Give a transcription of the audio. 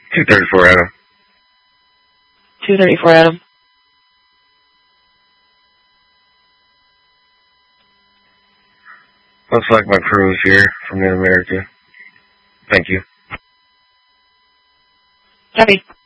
234 Adam. 234 Adam. Looks like my crew is here from Mid-America. Thank you. Copy.